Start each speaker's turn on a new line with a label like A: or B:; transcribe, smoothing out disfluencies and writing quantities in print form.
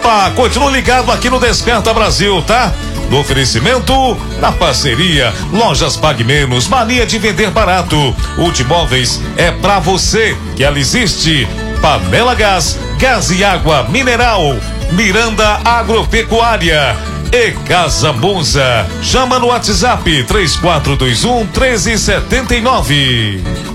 A: Continua ligado aqui no Desperta Brasil, tá? No oferecimento, na parceria, Lojas Pague Menos, mania de vender barato. Ultimóveis é pra você, que ela existe. Panela Gás, gás e água mineral. Miranda Agropecuária e Casa Monza. Chama no WhatsApp 3421 1379.